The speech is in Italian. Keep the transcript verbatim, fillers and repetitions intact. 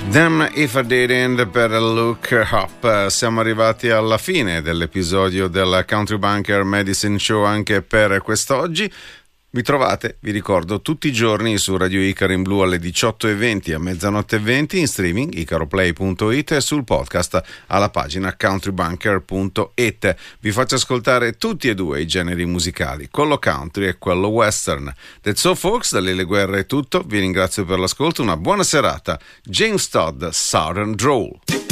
Damn If I Didn't per Look Up. Siamo arrivati alla fine dell'episodio del Country Bunker Medicine Show anche per quest'oggi. Vi trovate, vi ricordo, tutti i giorni su Radio Icaro in blu alle diciotto e venti, a mezzanotte e venti, in streaming icaroplay punto it e sul podcast alla pagina countrybunker punto it. Vi faccio ascoltare tutti e due i generi musicali, quello country e quello western. That's so folks, da Lele Guerra è tutto, vi ringrazio per l'ascolto, una buona serata. James Todd, Southern Drawl.